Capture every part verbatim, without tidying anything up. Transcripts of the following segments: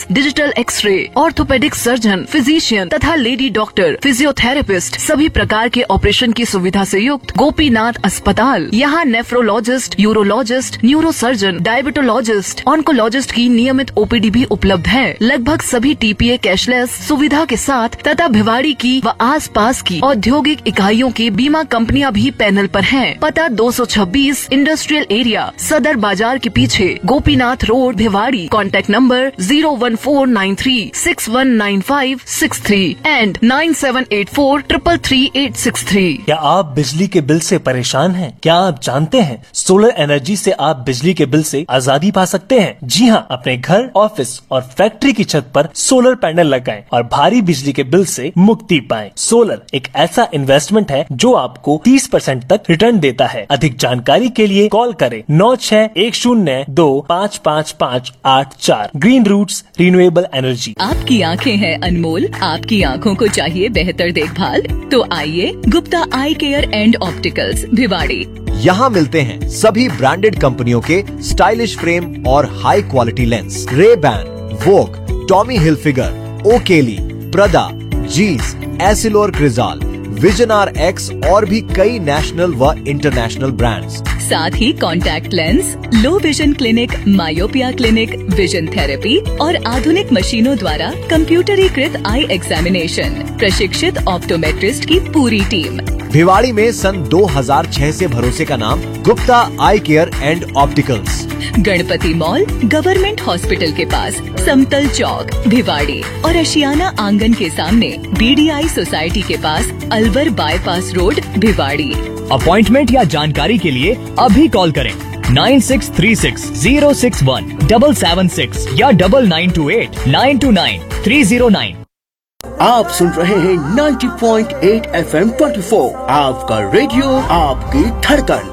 Digital x ray, orthopaedic surgeon, physician तथा lady doctor, physiotherapist, सभी प्रकार के ऑपरेशन की सुविधा से युक्त गोपीनाथ अस्पताल। यहाँ nephrologist, urologist, neurosurgeon, diabetologist, oncologist की नियमित ओपीडी भी उपलब्ध है। लगभग सभी टीपीए कैशलेस सुविधा के साथ तथा भिवाड़ी की व आसपास की औद्योगिक इकाइयों की बीमा कंपनियां भी पैनल पर हैं। पता दो सौ छब्बीस इंडस्ट्रियल एरिया, सदर बाजार के पीछे, Gopinath road, Bhiwadi. Contact number zero one four nine three six one nine five six three and nine seven eight four triple three eight six three. क्या आप बिजली के बिल से परेशान हैं? क्या आप जानते हैं सोलर एनर्जी से आप बिजली के बिल से आजादी पा सकते हैं? जी हाँ, अपने घर, ऑफिस और फैक्ट्री की छत पर सोलर पैनल लगाएं और भारी बिजली के बिल से मुक्ति पाएं। सोलर एक ऐसा इन्वेस्टमेंट है जो आपको तीस परसेंट तक रिटर्न देता है। अधिक जानकारी के लिए कॉल करें नौ छह एक शून्य दो पाँच पाँच पाँच आठ चार। Green roots renewable energy. आपकी आंखें हैं अनमोल, आपकी आंखों को चाहिए बेहतर देखभाल, तो आइए गुप्ता आई केयर एंड ऑप्टिकल्स, भिवाड़ी। यहाँ मिलते हैं सभी ब्रांडेड कंपनियों के स्टाइलिश फ्रेम और high quality lens. Ray Ban, वोग, टॉमी हिलफिगर, ओकेली, प्रदा, जीस, एसिलोर क्रिजाल, विजन आर एक्स और भी कई नेशनल व इंटरनेशनल ब्रांड्स। साथ ही contact lens, low vision clinic, myopia clinic, vision therapy और आधुनिक मशीनों द्वारा कंप्यूटरीकृत आई एग्जामिनेशन, प्रशिक्षित ऑप्टोमेट्रिस्ट की पूरी टीम। भिवाड़ी में सन दो हज़ार छह से भरोसे का नाम गुप्ता आई care and opticals. Ganpati mall, government hospital के पास, समतल चौक, भिवाड़ी और अशियाना आंगन के सामने, बीडीआई सोसाइटी के पास, Alwar bypass road, Bhiwadi. Appointment या जानकारी के लिए अभी कॉल करें nine six three six zero six one double seven six या double nine to eight nine to nine three zero nine. आप सुन रहे हैं नब्बे पॉइंट आठ एफ एम चौबीस, आपका रेडियो, आपकी धड़कन।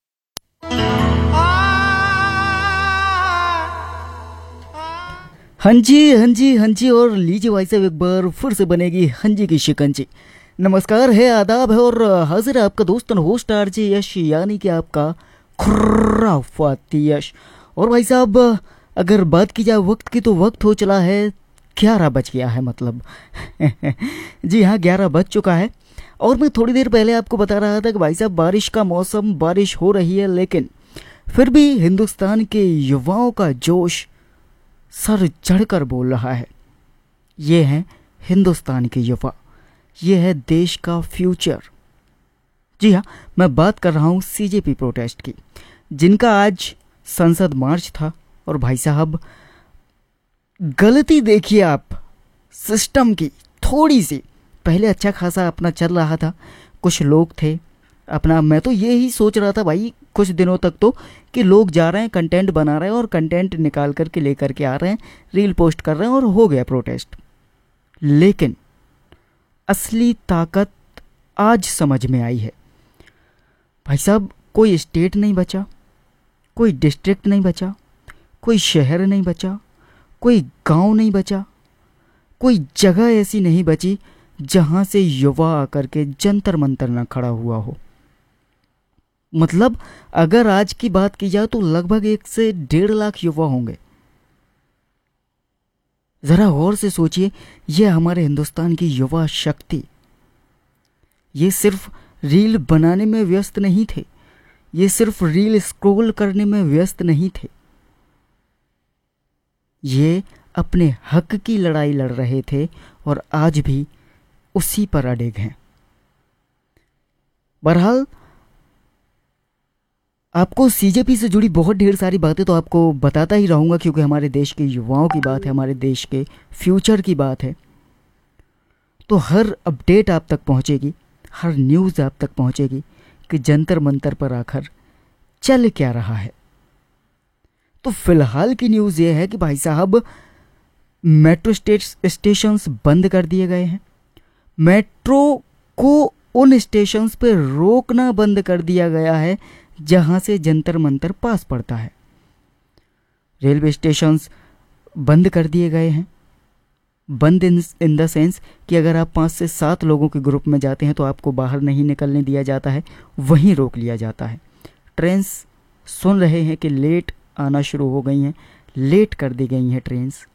हाँ जी हाँ जी हाँ जी और लीजिए भाई साहब, एक बार फिर से बनेगी हाँ जी की शिकंजी। नमस्कार है, आदाब है और हाजिर है आपका दोस्त होस्ट आरजे यश, यानी कि आपका खुराफाती यश। और भाई साहब अगर बात की जाए वक्त की तो वक्त हो चला है ग्यारह बज गया है, मतलब जी हाँ ग्यारह बज चुका है। और मैं थोड़ी देर पहले आपको बता रहा था कि भाई साहब बारिश का मौसम, बारिश हो रही है, लेकिन फिर भी हिंदुस्तान के युवाओं का जोश सर चढ़कर बोल रहा है। ये हैं हिंदुस्तान के युवा, ये है देश का फ्यूचर। जी हाँ, मैं बात कर रहा हूँ सीजेपी प्रोटेस्ट की, जिनका आज संसद मार्च था। और भाई साहब गलती देखिए आप सिस्टम की थोड़ी सी, पहले अच्छा खासा अपना चल रहा था, कुछ लोग थे अपना, मैं तो ये ही सोच रहा था भाई कुछ दिनों तक तो कि लोग जा रहे हैं, कंटेंट बना रहे हैं और कंटेंट निकाल करके लेकर के आ रहे हैं, रील पोस्ट कर रहे हैं और हो गया प्रोटेस्ट। लेकिन असली ताकत आज समझ में आई है भाई साहब। कोई स्टेट नहीं बचा, कोई डिस्ट्रिक्ट नहीं बचा, कोई शहर नहीं बचा, कोई गांव नहीं बचा, कोई जगह ऐसी नहीं बची जहां से युवा आकर के जंतर मंतर ना खड़ा हुआ हो। मतलब अगर आज की बात की जाए तो लगभग एक से डेढ़ लाख युवा होंगे। जरा गौर से सोचिए, ये हमारे हिंदुस्तान की युवा शक्ति, ये सिर्फ रील बनाने में व्यस्त नहीं थे, ये सिर्फ रील स्क्रॉल करने में व्यस्त नहीं थे, ये अपने हक की लड़ाई लड़ रहे थे और आज भी उसी पर अड़िग हैं। बहरहाल आपको सीजेपी से जुड़ी बहुत ढेर सारी बातें तो आपको बताता ही रहूँगा, क्योंकि हमारे देश के युवाओं की बात है, हमारे देश के फ्यूचर की बात है। तो हर अपडेट आप तक पहुँचेगी, हर न्यूज़ आप तक पहुँचेगी कि जंतर मंतर पर आखिर चल क्या रहा है। तो फिलहाल की न्यूज़ ये है कि भाई साहब मेट्रो स्टेशंस बंद कर दिए गए हैं। मेट्रो को उन स्टेशंस पे रोकना बंद कर दिया गया है जहां से जंतर मंतर पास पड़ता है। रेलवे स्टेशंस बंद कर दिए गए हैं। बंद इन इन द सेंस कि अगर आप पाँच से सात लोगों के ग्रुप में जाते हैं तो आपको बाहर नहीं निकलने दिया जाता है, वहीं रोक लिया जाता है। ट्रेन्स सुन रहे हैं कि लेट आना शुरू हो गई हैं, लेट कर दी गई हैं ट्रेन्स।